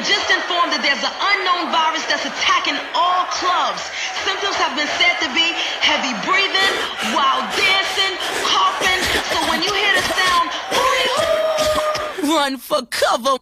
just informed that there's an unknown virus that's attacking all clubs. Symptoms have been said to be heavy breathing, wild dancing, coughing. So when you hear the sound, hooty hoo, run for cover.